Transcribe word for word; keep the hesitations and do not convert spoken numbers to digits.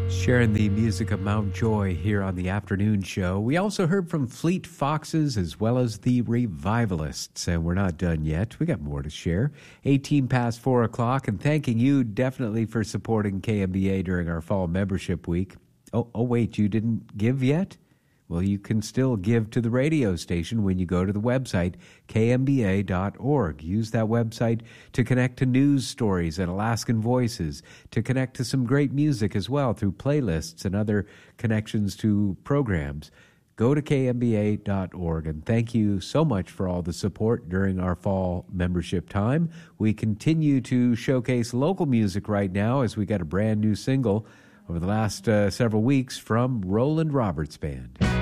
Sharing the music of Mount Joy here on the afternoon show. We also heard from Fleet Foxes as well as the Revivalists, and we're not done yet. We got more to share. eighteen past four o'clock, and thanking you definitely for supporting K M B A during our fall membership week. Oh, oh wait, you didn't give yet? Well, you can still give to the radio station when you go to the website, K M B A dot org. Use that website to connect to news stories and Alaskan Voices, to connect to some great music as well through playlists and other connections to programs. Go to K M B A dot org, and thank you so much for all the support during our fall membership time. We continue to showcase local music right now as we got a brand new single over the last uh, several weeks from Roland Roberts Band.